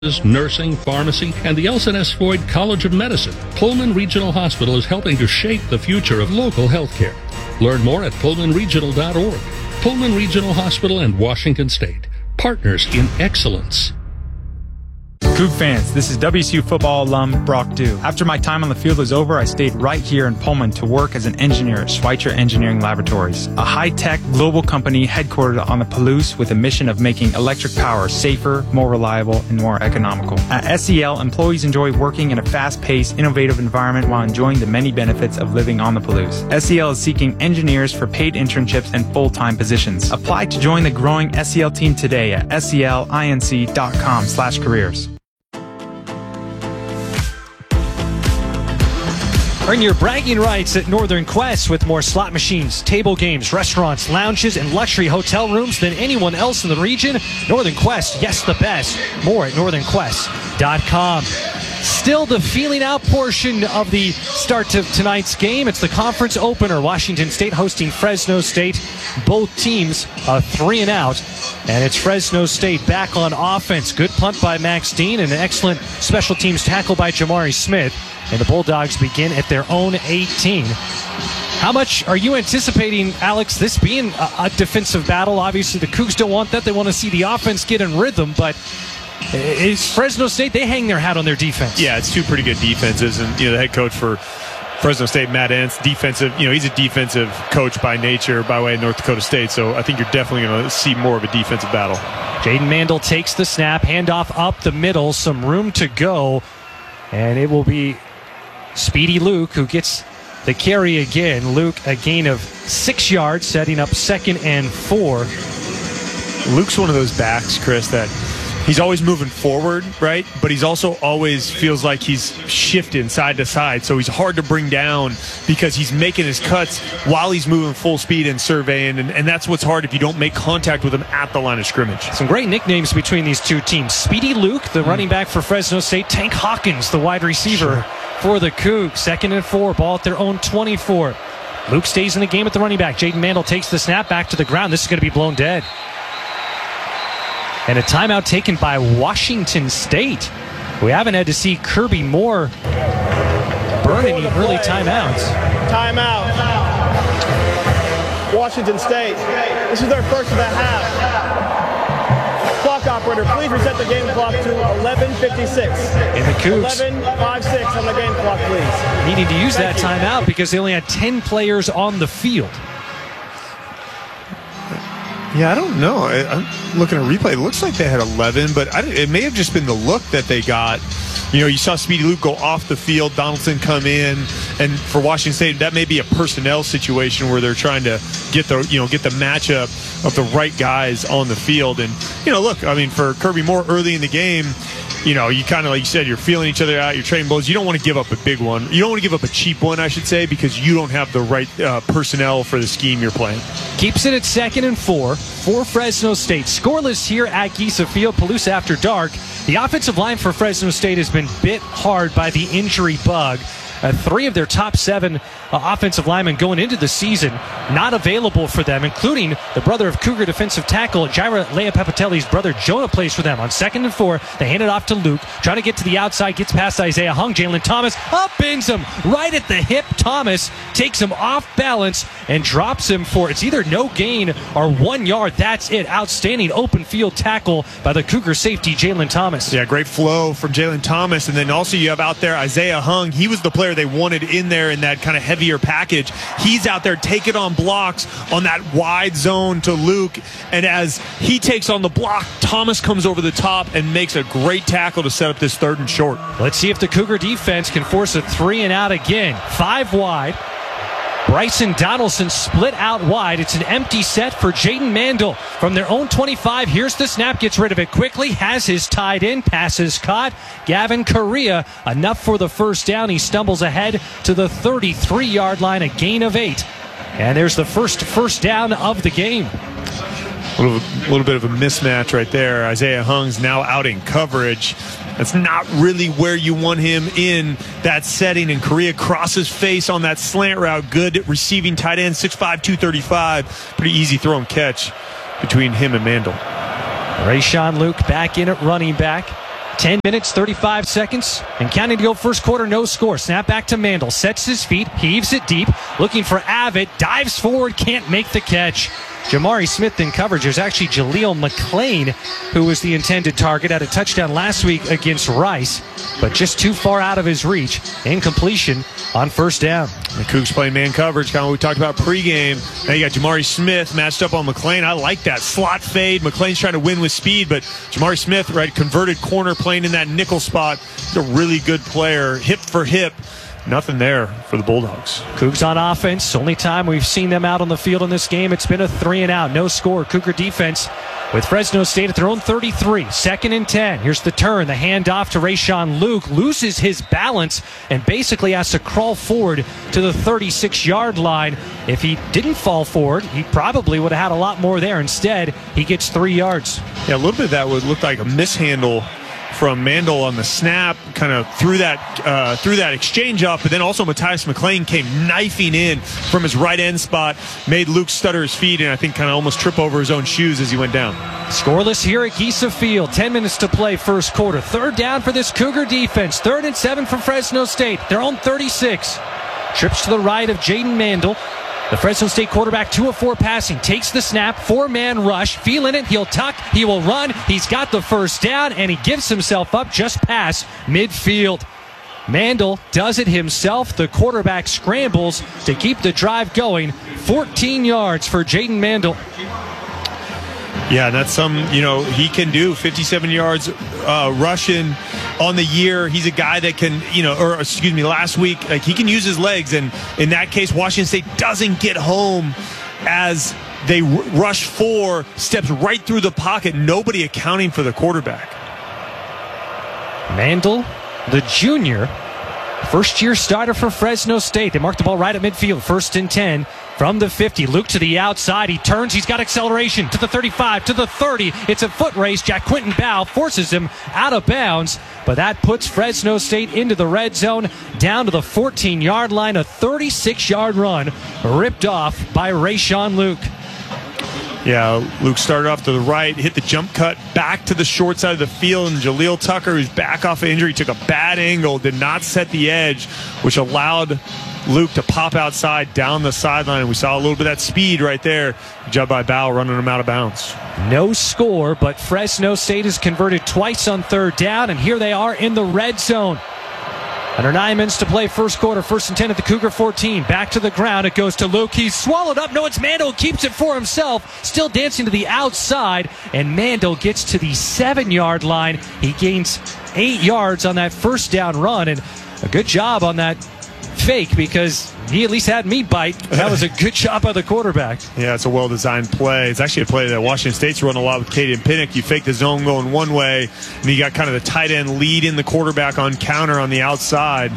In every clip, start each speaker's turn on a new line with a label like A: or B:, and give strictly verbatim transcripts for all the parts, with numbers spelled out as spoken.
A: nursing, pharmacy, and the Elson S. Floyd College of Medicine. Pullman Regional Hospital is helping to shape the future of local healthcare. Learn more at pullman regional dot org. Pullman Regional Hospital and Washington State. Partners in excellence.
B: Coug fans, this is W S U football alum Brock Dew. After my time on the field was over, I stayed right here in Pullman to work as an engineer at Schweitzer Engineering Laboratories, a high-tech global company headquartered on the Palouse with a mission of making electric power safer, more reliable, and more economical. At S E L, employees enjoy working in a fast-paced, innovative environment while enjoying the many benefits of living on the Palouse. S E L is seeking engineers for paid internships and full-time positions. Apply to join the growing S E L team today at selinc dot com slash careers.
C: Earn your bragging rights at Northern Quest with more slot machines, table games, restaurants, lounges, and luxury hotel rooms than anyone else in the region. Northern Quest, yes, the best. More at northern quest dot com. Still the feeling out portion of the start of tonight's game. It's the conference opener. Washington State hosting Fresno State. Both teams uh, three and out. And it's Fresno State back on offense. Good punt by Max Dean and an excellent special teams tackle by Jamari Smith. And the Bulldogs begin at their own eighteen. How much are you anticipating, Alex, this being a, a defensive battle? Obviously, the Cougs don't want that. They want to see the offense get in rhythm, but it's Fresno State. They hang their hat on their defense.
D: Yeah, it's two pretty good defenses. And, you know, the head coach for Fresno State, Matt Entz, defensive, you know, he's a defensive coach by nature, by way of North Dakota State. So I think you're definitely going to see more of a defensive battle.
C: Jaden Mandel takes the snap, handoff up the middle, some room to go. And it will be Speedy Luke who gets the carry again. Luke, a gain of six yards, setting up second and four.
D: Luke's one of those backs, Chris, that he's always moving forward, right? But he's also always feels like he's shifting side to side. So he's hard to bring down because he's making his cuts while he's moving full speed and surveying. And, and that's what's hard if you don't make contact with him at the line of scrimmage.
C: Some great nicknames between these two teams. Speedy Luke, the mm. running back for Fresno State. Tank Hawkins, the wide receiver sure. for the Cougs. Second and four, ball at their own twenty-four. Luke stays in the game at the running back. Jaden Mandel takes the snap back to the ground. This is going to be blown dead. And a timeout taken by Washington State. We haven't had to see Kirby Moore burn any early timeouts.
E: Timeout. Washington State. This is their first of the half. Clock operator, please reset the game clock to eleven fifty-six.
C: And the Cougs
E: eleven fifty-six on the game clock, please.
C: Needing to use Thank that you. timeout because they only had ten players on the field.
D: Yeah, I don't know. I, I'm looking at a replay. It looks like they had eleven, but I, it may have just been the look that they got. You know, you saw Speedy Luke go off the field, Donaldson come in, and for Washington State, that may be a personnel situation where they're trying to get the, you know, get the matchup of the right guys on the field. And, you know, look, I mean, for Kirby Moore early in the game, you know, you kind of, like you said, you're feeling each other out, you're trading blows. You don't want to give up a big one. You don't want to give up a cheap one, I should say, because you don't have the right uh, personnel for the scheme you're playing.
C: Keeps it at second and four for Fresno State. Scoreless here at Giesa Field, Palouse after dark. The offensive line for Fresno State has been bit hard by the injury bug. Uh, three of their top seven uh, offensive linemen going into the season not available for them, including the brother of Cougar defensive tackle Jaira Leapapatelli's brother Jonah plays for them. On second and four, they hand it off to Luke, trying to get to the outside, gets past Isaiah Hung. Jalen Thomas upends him right at the hip. Thomas takes him off balance and drops him for, it's either no gain or one yard. That's it. Outstanding open field tackle by the Cougar safety Jalen Thomas.
D: Yeah, great flow from Jalen Thomas. And then also you have out there Isaiah Hung. He was the player they wanted in there in that kind of heavier package. He's out there taking on blocks on that wide zone to Luke, and as he takes on the block, Thomas comes over the top and makes a great tackle to set up this third and short.
C: Let's see if the Cougar defense can force a three and out again. Five wide. Bryson Donaldson split out wide. It's an empty set for Jaden Mandel from their own twenty-five. Here's the snap, gets rid of it quickly, has his tied in, passes caught. Gavin Correa, enough for the first down. He stumbles ahead to the thirty-three-yard line, a gain of eight. And there's the first first down of the game.
D: A little, little bit of a mismatch right there. Isaiah Hung's now out in coverage. That's not really where you want him in that setting. And Correa crosses face on that slant route. Good receiving tight end, six five, two thirty-five. Pretty easy throw and catch between him and Mandel.
C: Rayshawn Luke back in at running back. ten minutes, thirty-five seconds, and counting to go first quarter, no score. Snap back to Mandel, sets his feet, heaves it deep, looking for Abbott, dives forward, can't make the catch. Jamari Smith in coverage. There's actually Jaleel McLean, who was the intended target, had a touchdown last week against Rice, but just too far out of his reach. Incompletion on first down.
D: The Cougs playing man coverage, kind of what we talked about pregame. Now you got Jamari Smith matched up on McLean. I like that slot fade. McLean's trying to win with speed, but Jamari Smith, right, converted corner, playing in that nickel spot. He's a really good player, hip for hip. Nothing there for the Bulldogs.
C: Cougs on offense. Only time we've seen them out on the field in this game, it's been a three and out. No score. Cougar defense with Fresno State at their own thirty-three. Second and ten. Here's the turn. The handoff to Rayshawn Luke. Loses his balance and basically has to crawl forward to the thirty-six-yard line. If he didn't fall forward, he probably would have had a lot more there. Instead, he gets three yards.
D: Yeah, a little bit of that would look like a mishandle from Mandel on the snap, kind of threw that uh, threw that exchange up, but then also Matthias McLean came knifing in from his right end spot, made Luke stutter his feet, and I think kind of almost trip over his own shoes as he went down.
C: Scoreless here at Giesa Field. Ten minutes to play first quarter. Third down for this Cougar defense. Third and seven from Fresno State. Their own thirty-six. Trips to the right of Jaden Mandel. The Fresno State quarterback, two of four passing, takes the snap, four-man rush, feeling it, he'll tuck, he will run, he's got the first down, and he gives himself up just past midfield. Mandel does it himself. The quarterback scrambles to keep the drive going. fourteen yards for Jaden Mandel.
D: Yeah, that's some, you know, he can do fifty-seven yards uh, rushing on the year. He's a guy that can, you know, or excuse me, last week, like he can use his legs. And in that case, Washington State doesn't get home as they r- rush four, steps right through the pocket, nobody accounting for the quarterback.
C: Mandel, the junior, first-year starter for Fresno State. They mark the ball right at midfield, first and ten. From the fifty, Luke to the outside. He turns. He's got acceleration to the thirty-five, to the thirty. It's a foot race. Jack Quinton Bow forces him out of bounds, but that puts Fresno State into the red zone, down to the fourteen-yard line. A thirty-six-yard run ripped off by Rayshawn Luke.
D: Yeah, Luke started off to the right, hit the jump cut back to the short side of the field, and Jaleel Tucker, who's back off of injury, took a bad angle, did not set the edge, which allowed Luke to pop outside down the sideline. And we saw a little bit of that speed right there. Good job by Bow running him out of bounds.
C: No score, but Fresno State has converted twice on third down, and here they are in the red zone. Under nine minutes to play first quarter, first and ten at the Cougar fourteen. Back to the ground, it goes to Luke. He's swallowed up. No, it's Mandel, keeps it for himself. Still dancing to the outside, and Mandel gets to the seven-yard line. He gains eight yards on that first down run, and a good job on that fake because he at least had me bite. That was a good job by the quarterback.
D: Yeah, it's a well-designed play. It's actually a play that Washington State's run a lot with Caden Pinnock. You fake the zone going one way, and you got kind of the tight end lead in the quarterback on counter on the outside.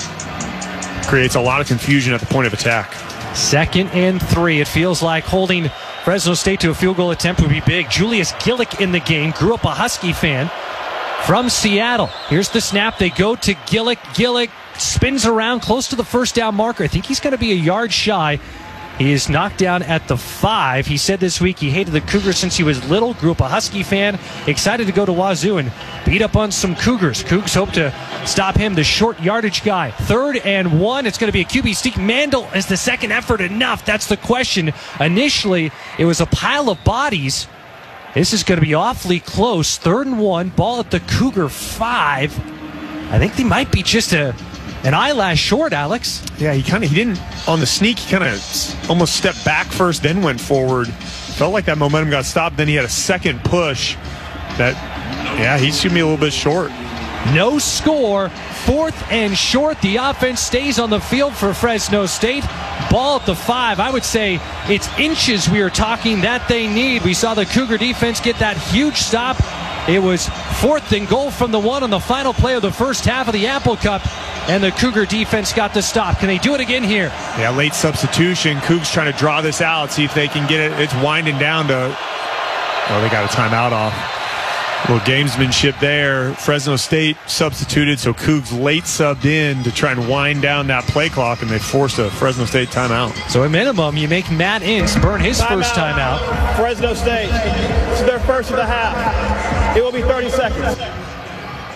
D: Creates a lot of confusion at the point of attack.
C: Second and three. It feels like holding Fresno State to a field goal attempt would be big. Julius Gillick in the game. Grew up a Husky fan from Seattle. Here's the snap. They go to Gillick. Gillick spins around close to the first down marker. I think he's going to be a yard shy. He is knocked down at the five. He said this week he hated the Cougars since he was little. Grew up a Husky fan. Excited to go to Wazoo and beat up on some Cougars. Cougs hope to stop him, the short yardage guy. Third and one. It's going to be a Q B sneak. Mandel is the second effort enough? That's the question. Initially, it was a pile of bodies. This is going to be awfully close. Third and one. Ball at the Cougar five. I think they might be just a an eyelash short, Alex.
D: Yeah, he kind of, he didn't, on the sneak, he kind of almost stepped back first, then went forward. Felt like that momentum got stopped. Then he had a second push that, yeah, he's going to be a little bit short.
C: No score. Fourth and short. The offense stays on the field for Fresno State. Ball at the five. I would say it's inches we are talking that they need. We saw the Cougar defense get that huge stop. It was fourth and goal from the one on the final play of the first half of the Apple Cup, and the Cougar defense got the stop. Can they do it again here?
D: Yeah, late substitution. Cougs trying to draw this out, see if they can get it. It's winding down to, oh, they got a timeout off. A little gamesmanship there. Fresno State substituted, so Cougs late subbed in to try and wind down that play clock, and they forced a Fresno State timeout.
C: So at minimum, you make Matt Ince burn his
E: Time
C: first
E: out.
C: timeout.
E: Fresno State, this is their first of the half. It will be thirty seconds.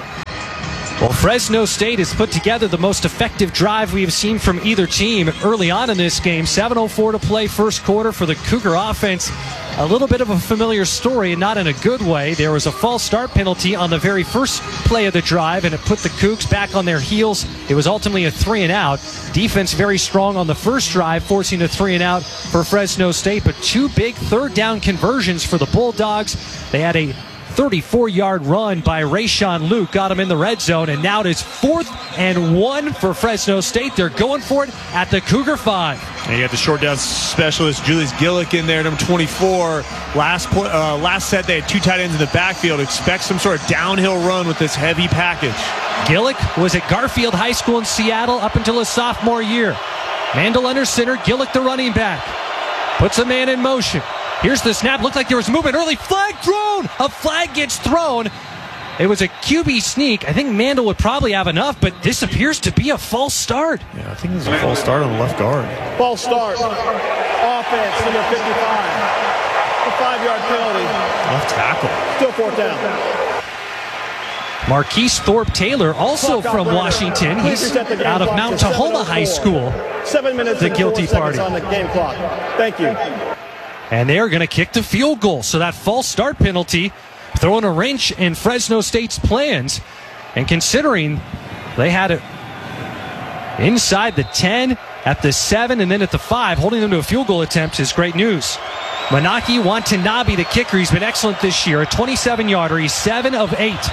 C: Well, Fresno State has put together the most effective drive we have seen from either team early on in this game. seven oh four to play first quarter for the Cougar offense. A little bit of a familiar story, and not in a good way. There was a false start penalty on the very first play of the drive, and it put the Cougs back on their heels. It was ultimately a three and out. Defense very strong on the first drive, forcing a three and out for Fresno State, but two big third down conversions for the Bulldogs. They had a thirty-four-yard run by Rayshawn Luke, got him in the red zone, and now it is fourth and one for Fresno State. They're going for it at the Cougar five.
D: And you got the short down specialist, Julius Gillick, in there, number twenty-four. Last play, uh, last set, they had two tight ends in the backfield. Expect some sort of downhill run with this heavy package.
C: Gillick was at Garfield High School in Seattle up until his sophomore year. Mandel under center, Gillick the running back. Puts a man in motion. Here's the snap. Looked like there was movement early. Flag thrown. A flag gets thrown. It was a Q B sneak. I think Mandel would probably have enough, but this appears to be a false start.
D: Yeah, I think this is a false start on the left guard.
E: False start. Offense, number fifty-five. A five-yard penalty.
D: Left tackle.
E: Still fourth down.
C: Marquise Thorpe Taylor, also from Washington. He's out of Mount Tahoma High School.
E: Seven minutes
C: the
E: and
C: guilty
E: four
C: party
E: seconds on the game clock. Thank you.
C: And they're going to kick the field goal. So that false start penalty throwing a wrench in Fresno State's plans. And considering they had it inside the ten, at the seven, and then at the five, holding them to a field goal attempt is great news. Manaki Watanabe, the kicker, he's been excellent this year. A twenty-seven-yarder. He's seven of eight.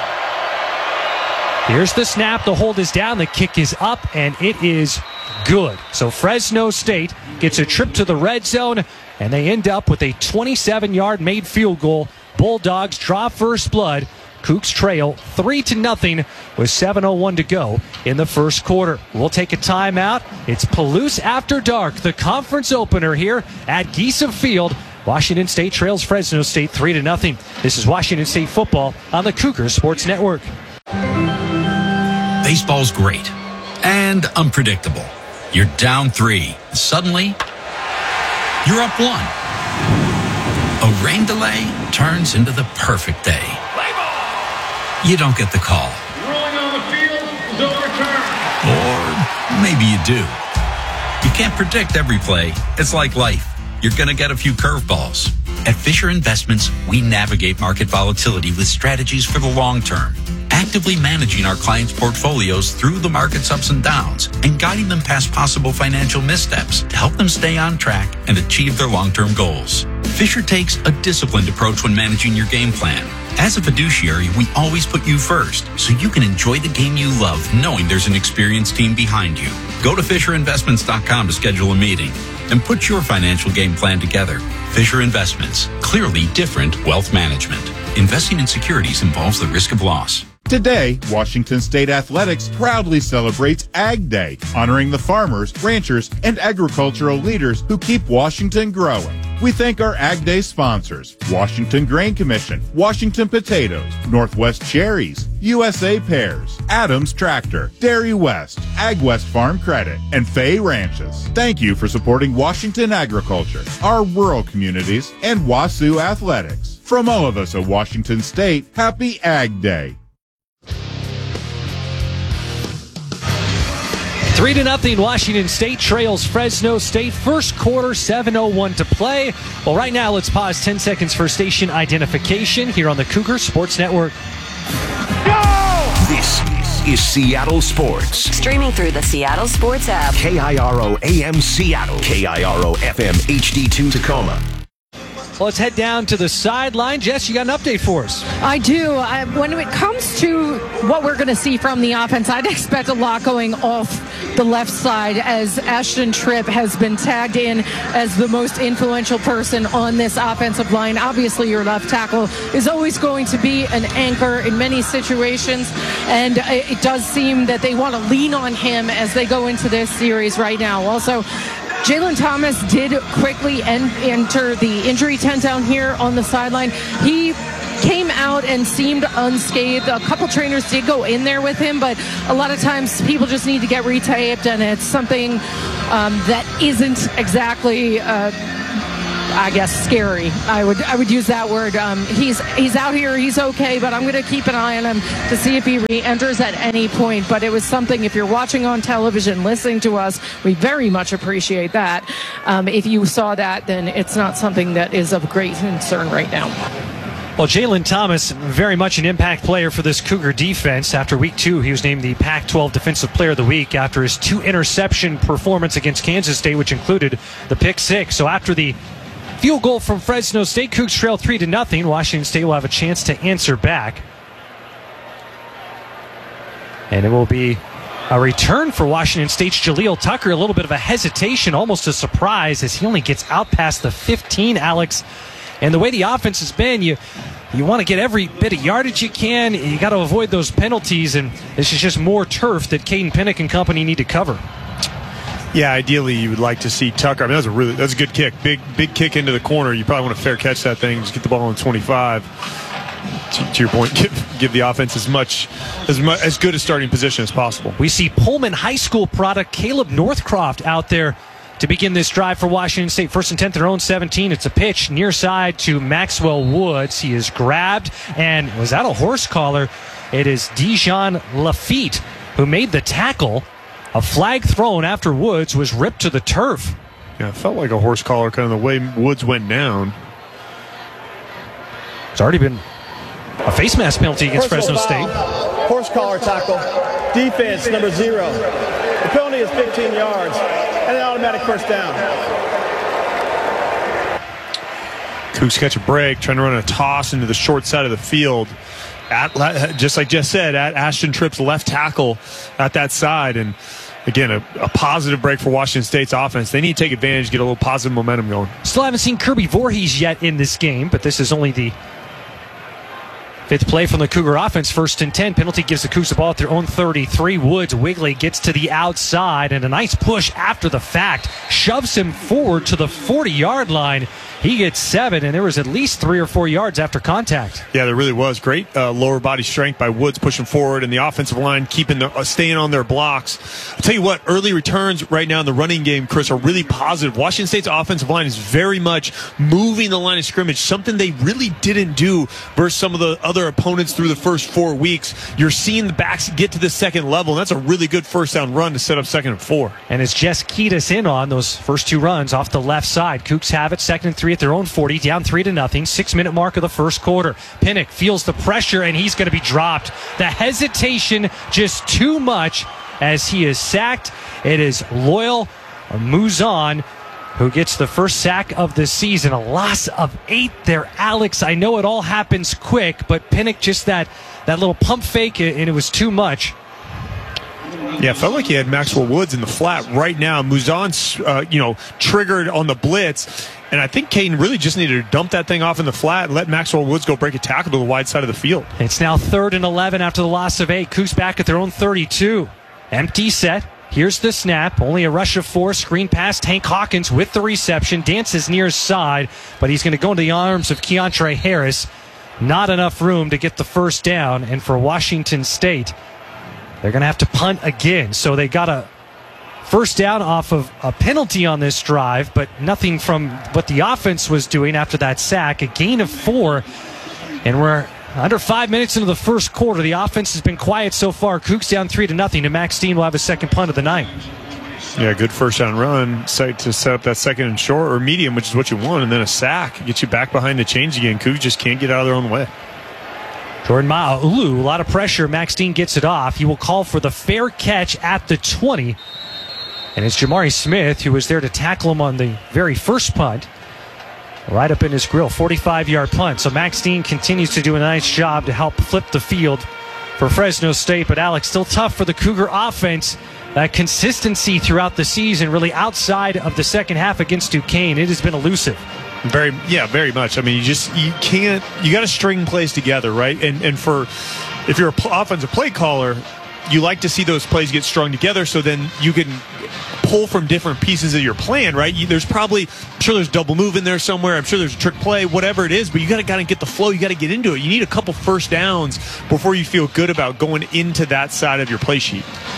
C: Here's the snap. The hold is down. The kick is up, and it is good. So Fresno State gets a trip to the red zone, and they end up with a twenty-seven-yard made field goal. Bulldogs draw first blood. Cougs trail three to nothing with seven oh one to go in the first quarter. We'll take a timeout. It's Palouse After Dark, the conference opener here at Giesa Field. Washington State trails Fresno State three to nothing. This is Washington State football on the Cougar Sports Network.
F: Baseball's great and unpredictable. You're down three. Suddenly, you're up one. A rain delay turns into the perfect day. You don't get the call.
G: Rolling on the field is overturned.
F: Or maybe you do. You can't predict every play. It's like life. You're going to get a few curveballs. At Fisher Investments, we navigate market volatility with strategies for the long term, actively managing our clients' portfolios through the market's ups and downs and guiding them past possible financial missteps to help them stay on track and achieve their long-term goals. Fisher takes a disciplined approach when managing your game plan. As a fiduciary, we always put you first, so you can enjoy the game you love knowing there's an experienced team behind you. Go to Fisher Investments dot com to schedule a meeting and put your financial game plan together. Fisher Investments, clearly different wealth management. Investing in securities involves the risk of loss.
H: Today, Washington State Athletics proudly celebrates Ag Day, honoring the farmers, ranchers, and agricultural leaders who keep Washington growing. We thank our Ag Day sponsors, Washington Grain Commission, Washington Potatoes, Northwest Cherries, U S A Pears, Adams Tractor, Dairy West, Ag West Farm Credit, and Fay Ranches. Thank you for supporting Washington agriculture, our rural communities, and WASU athletics. From all of us at Washington State, happy Ag Day.
C: Three to nothing, Washington State trails Fresno State. First quarter, seven oh one to play. Well, right now, let's pause ten seconds for station identification here on the Cougar Sports Network.
G: Go!
I: This is Seattle Sports.
J: Streaming through the Seattle Sports app.
I: K I R O A M Seattle. K I R O F M H D two Tacoma.
C: Well, let's head down to the sideline. Jess, you got an update for us.
K: I do. I, when it comes to what we're going to see from the offense, I'd expect a lot going off the left side as Ashton Tripp has been tagged in as the most influential person on this offensive line. Obviously, your left tackle is always going to be an anchor in many situations, and it does seem that they want to lean on him as they go into this series right now. Also, Jalen Thomas did quickly en- enter the injury tent down here on the sideline. He came out and seemed unscathed. A couple trainers did go in there with him, but a lot of times people just need to get retaped, and it's something um, that isn't exactly uh, I guess, scary. I would I would use that word. Um, he's he's out here. He's okay, but I'm going to keep an eye on him to see if he re-enters at any point. But it was something, if you're watching on television, listening to us, we very much appreciate that. Um, if you saw that, then it's not something that is of great concern right now.
C: Well, Jalen Thomas, very much an impact player for this Cougar defense. After week two, he was named the Pac twelve Defensive Player of the Week after his two-interception performance against Kansas State, which included the pick six. So after the field goal from Fresno State, Cougs trail three to nothing. Washington State will have a chance to answer back. And it will be a return for Washington State's Jaleel Tucker. A little bit of a hesitation, almost a surprise, as he only gets out past the fifteen, Alex. And the way the offense has been, you you want to get every bit of yardage you can. You got to avoid those penalties, and this is just more turf that Caden Pinnock and company need to cover.
D: Yeah, ideally you would like to see Tucker. I mean, that's a really that's a good kick, big big kick into the corner. You probably want to fair catch that thing, just get the ball on twenty-five. To, to your point, give give the offense as much as much as good a starting position as possible.
C: We see Pullman High School product Caleb Northcroft out there to begin this drive for Washington State. First and ten to their own seventeen. It's a pitch near side to Maxwell Woods. He is grabbed, and was that a horse collar? It is Dijon Lafitte who made the tackle. A flag thrown after Woods was ripped to the turf.
D: Yeah, it felt like a horse collar kind of the way Woods went down.
C: It's already been a face mask penalty against
E: Personal
C: Fresno
E: foul.
C: State.
E: Horse collar tackle. Defense number zero. The penalty is fifteen yards and an automatic first down.
D: Cougs catch a break, trying to run a toss into the short side of the field. At, just like Jess said, at Ashton Tripp's left tackle at that side. And again, a, a positive break for Washington State's offense. They need to take advantage, get a little positive momentum going.
C: Still haven't seen Kirby Voorhees yet in this game, but this is only the fifth play from the Cougar offense. First and ten. Penalty gives the Cougs the ball at their own thirty-three. Woods, Wigley gets to the outside, and a nice push after the fact shoves him forward to the forty-yard line. He gets seven, and there was at least three or four yards after contact.
D: Yeah, there really was. Great uh, lower body strength by Woods pushing forward, and the offensive line keeping the, uh, staying on their blocks. I'll tell you what, early returns right now in the running game, Chris, are really positive. Washington State's offensive line is very much moving the line of scrimmage, something they really didn't do versus some of the other opponents through the first four weeks. You're seeing the backs get to the second level, and that's a really good first down run to set up second and four.
C: And as Jess keyed us in on those first two runs off the left side, Cougs have it second and three at their own forty, down three to nothing. Six minute mark of the first quarter. Pinnock feels the pressure, and he's going to be dropped. The hesitation just too much as he is sacked. It is Loyal Muzan who gets the first sack of the season. A loss of eight there, Alex. I know it all happens quick, but Pinnock just that that little pump fake, and it was too much.
D: Yeah, it felt like he had Maxwell Woods in the flat right now. Muzan, uh, you know, triggered on the blitz, and I think Caden really just needed to dump that thing off in the flat and let Maxwell Woods go break a tackle to the wide side of the field.
C: It's now third and eleven after the loss of eight. Cougs back at their own thirty-two. Empty set. Here's the snap. Only a rush of four. Screen pass. Hank Hawkins with the reception. Dances near side, but he's going to go into the arms of Keontre Harris. Not enough room to get the first down, and for Washington State, they're going to have to punt again. So they got a first down off of a penalty on this drive, but nothing from what the offense was doing after that sack. A gain of four, and we're under five minutes into the first quarter. The offense has been quiet so far. Cougs down three to nothing, and Max Steen will have a second punt of the night.
D: Yeah, good first down run set to set up that second and short or medium, which is what you want, and then a sack gets you back behind the chains again. Cougs just can't get out of their own way.
C: Jordan Ma'ulu, a lot of pressure. Max Steen gets it off. He will call for the fair catch at the twenty. And it's Jamari Smith who was there to tackle him on the very first punt. Right up in his grill, forty-five-yard punt. So Max Steen continues to do a nice job to help flip the field for Fresno State. But Alex, still tough for the Cougar offense. That consistency throughout the season, really outside of the second half against Duquesne, it has been elusive.
D: Very, yeah, very much. I mean, you just you can't. You got to string plays together, right? And and for if you're an pl- offensive play caller, you like to see those plays get strung together, so then you can pull from different pieces of your plan, right? You, there's probably, I'm sure there's double move in there somewhere. I'm sure there's a trick play, whatever it is, but you got to got to get the flow. You got to get into it. You need a couple first downs before you feel good about going into that side of your play sheet.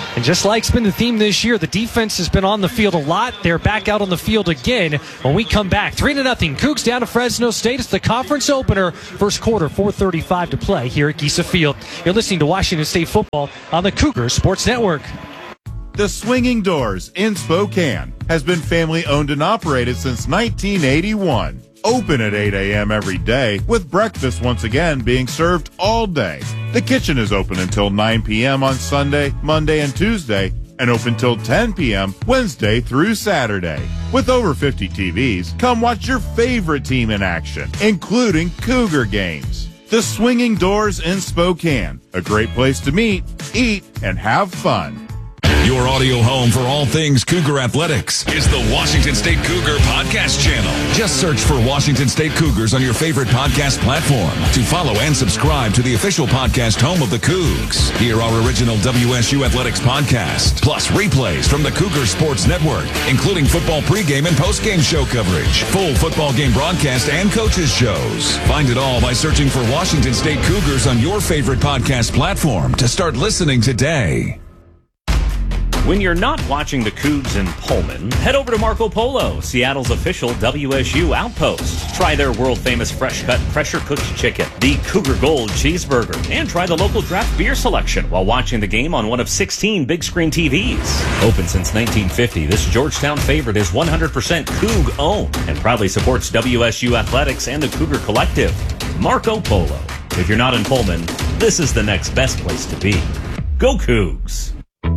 C: And just like's been the theme this year, the defense has been on the field a lot. They're back out on the field again when we come back. three to nothing. Cougs down to Fresno State. It's the conference opener. First quarter, four thirty-five to play here at Giesa Field. You're listening to Washington State football on the Cougar Sports Network.
H: The Swinging Doors in Spokane has been family owned and operated since nineteen eighty-one. Open at eight a.m. every day, with breakfast once again being served all day. The kitchen is open until nine p.m. on Sunday, Monday, and Tuesday, and open till ten p.m. Wednesday through Saturday. With over fifty T Vs, come watch your favorite team in action, including Cougar games. The Swinging Doors in Spokane, a great place to meet, eat, and have fun.
L: Your audio home for all things Cougar athletics is the Washington State Cougar Podcast Channel. Just search for Washington State Cougars on your favorite podcast platform to follow and subscribe to the official podcast home of the Cougs. Hear our original W S U Athletics podcast, plus replays from the Cougar Sports Network, including football pregame and postgame show coverage, full football game broadcast, and coaches shows. Find it all by searching for Washington State Cougars on your favorite podcast platform to start listening today.
M: When you're not watching the Cougs in Pullman, head over to Marco Polo, Seattle's official W S U outpost. Try their world-famous fresh-cut, pressure-cooked chicken, the Cougar Gold cheeseburger, and try the local draft beer selection while watching the game on one of sixteen big-screen T Vs. Open since nineteen fifty, this Georgetown favorite is one hundred percent Coug-owned and proudly supports W S U Athletics and the Cougar Collective. Marco Polo. If you're not in Pullman, this is the next best place to be. Go Cougs!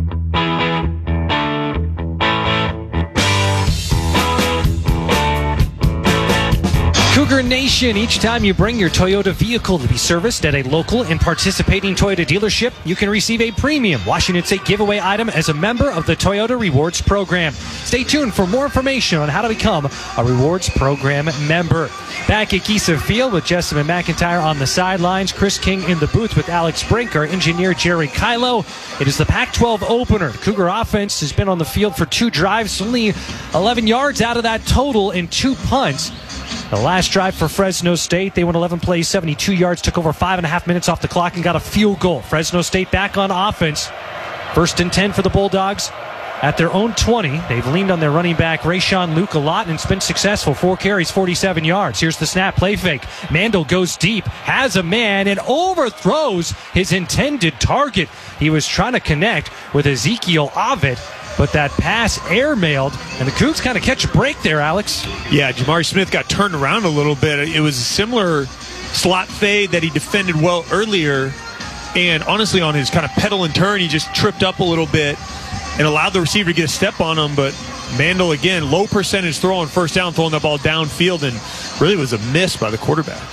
C: Cougar Nation, each time you bring your Toyota vehicle to be serviced at a local and participating Toyota dealership, you can receive a premium Washington State giveaway item as a member of the Toyota Rewards Program. Stay tuned for more information on how to become a Rewards Program member. Back at Giesa Field with Jessamyn McIntyre on the sidelines, Chris King in the booth with Alex Brinker, engineer Jerry Kylo. It is the Pac twelve opener. The Cougar offense has been on the field for two drives, only eleven yards out of that total and two punts. The last drive for Fresno State, they went eleven plays, seventy-two yards, took over five and a half minutes off the clock and got a field goal. Fresno State back on offense. First and ten for the Bulldogs at their own twenty. They've leaned on their running back, Rayshawn Luke, a lot, and it's been successful. Four carries, forty-seven yards. Here's the snap, play fake. Mandel goes deep, has a man, and overthrows his intended target. He was trying to connect with Ezekiel Ovid, but that pass airmailed, and the Cougs kind of catch a break there, Alex.
D: Yeah, Jamari Smith got turned around a little bit. It was a similar slot fade that he defended well earlier, and honestly, on his kind of pedal and turn, he just tripped up a little bit and allowed the receiver to get a step on him, but Mandel, again, low percentage throw on first down, throwing that ball downfield, and really was a miss by the quarterback.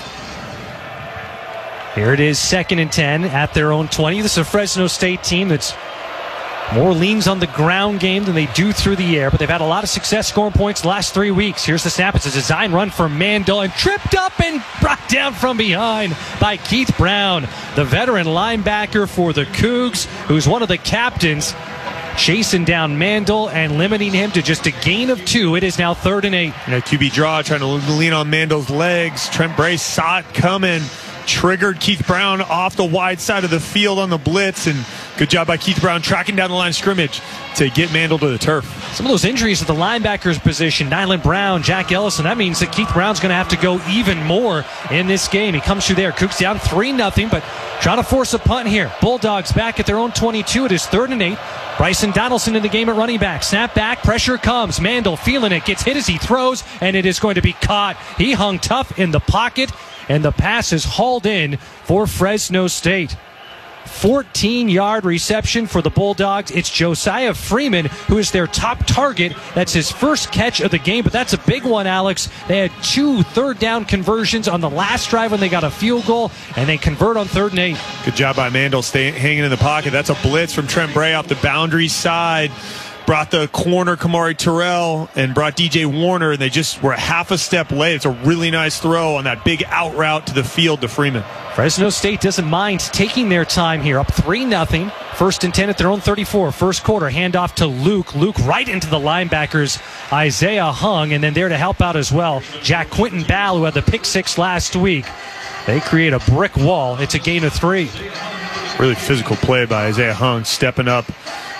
C: Here it is, second and ten at their own twenty. This is a Fresno State team that's more leans on the ground game than they do through the air, but they've had a lot of success scoring points the last three weeks. Here's the snap. It's a design run for Mandel, and tripped up and brought down from behind by Keith Brown, the veteran linebacker for the Cougs, who's one of the captains, chasing down Mandel and limiting him to just a gain of two. It is now third and eight.
D: You know, Q B draw, trying to lean on Mandel's legs. Trent Bray saw it coming, triggered Keith Brown off the wide side of the field on the blitz, and good job by Keith Brown tracking down the line of scrimmage to get Mandel to the turf.
C: Some of those injuries at the linebackers position, Nyland Brown, Jack Ellison, that means that Keith Brown's going to have to go even more in this game. He comes through there. Cougs down three nothing, but trying to force a punt here. Bulldogs back at their own twenty-two. It is third and eight. Bryson Donaldson in the game at running back. Snap back, pressure comes. Mandel feeling it, gets hit as he throws, and it is going to be caught. He hung tough in the pocket, and the pass is hauled in for Fresno State. fourteen-yard reception for the Bulldogs. It's Josiah Freeman who is their top target. That's his first catch of the game, but that's a big one, Alex. They had two third-down conversions on the last drive when they got a field goal, and they convert on third and eight.
D: Good job by Mandel staying hanging in the pocket. That's a blitz from Trent Bray off the boundary side. Brought the corner Kamari Terrell and brought D J Warner, and they just were a half a step late. It's a really nice throw on that big out route to the field to Freeman.
C: Fresno State doesn't mind taking their time here, up three nothing. First and ten at their own thirty-four. First quarter, handoff to Luke. Luke right into the linebackers. Isaiah Hung, and then there to help out as well, Jack Quinton Ball, who had the pick six last week. They create a brick wall. It's a gain of three.
D: Really physical play by Isaiah Hung, stepping up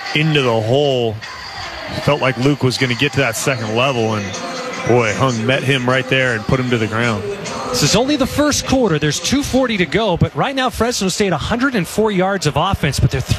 D: into the hole. Felt like Luke was going to get to that second level, and boy, Hung met him right there and put him to the ground.
C: This is only the first quarter. There's two forty to go, but right now Fresno State one hundred four yards of offense, but they're